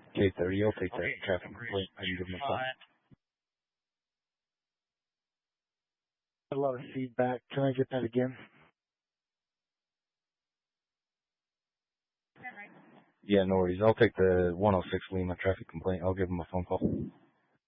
K30, I'll take that traffic complaint. I can give him a call. A lot of feedback. Can I get that again? Yeah, no worries. I'll take the 106 Lima traffic complaint. I'll give him a phone call.